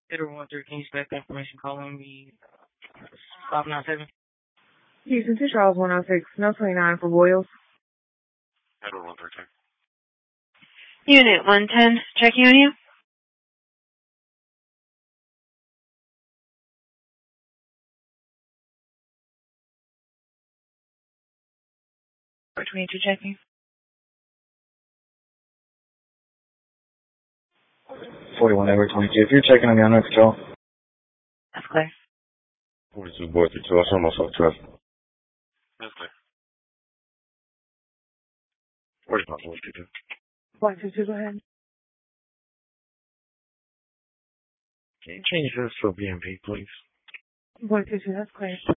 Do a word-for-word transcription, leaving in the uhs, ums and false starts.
Federal one three, can you spec information calling me five nine seven? Houston to Charles one oh six, no twenty-nine for Boyles. Federal one three two. Unit one ten, checking on you. four twenty-two checking. forty-one Edward twenty-two. If you're checking on the unknown patrol. That's clear. forty-two Boy through two. I saw myself twelve. That's clear. forty-five Boy through two. one two two, go ahead. Can you change this to a B M P, please? one two two, that's clear.